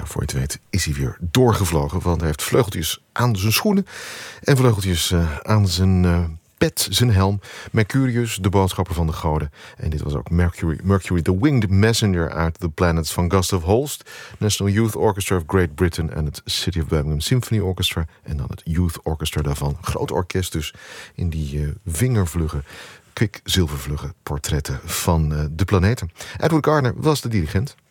voor je het weet is hij weer doorgevlogen. Want hij heeft vleugeltjes aan zijn schoenen en vleugeltjes aan zijn pet, zijn helm. Mercurius, de boodschapper van de goden. En dit was ook Mercury, the Winged Messenger uit The Planets van Gustav Holst. National Youth Orchestra of Great Britain en het City of Birmingham Symphony Orchestra. En dan het Youth Orchestra daarvan. Groot orkest dus in die vingervlugge, kwikzilvervlugge portretten van de planeten. Edward Gardner was de dirigent.